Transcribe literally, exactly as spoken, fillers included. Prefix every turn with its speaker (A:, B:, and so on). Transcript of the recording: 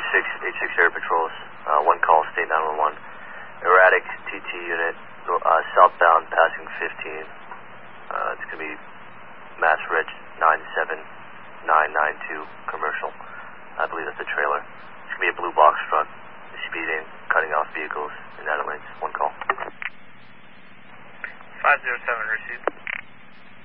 A: six, eight six Air Patrols. Uh, one call, state nine one one. Erratic T T unit, uh, southbound, passing fifteen. Uh, it's going to be Mass Reg nine seven nine nine two, commercial. I believe that's the trailer. It's going to be a blue box truck, speeding, cutting off vehicles in that lanes. One call.
B: five zero seven, received.